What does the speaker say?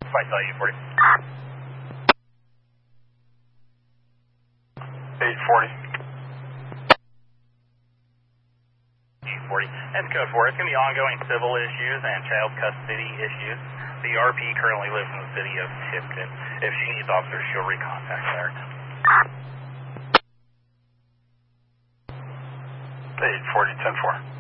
Flight U40. 840. U40. That's code 4. It's going to be ongoing civil issues and child custody issues. The RP currently lives in the city of Tipton. If she needs officers, she'll recontact there. 840, 10-4.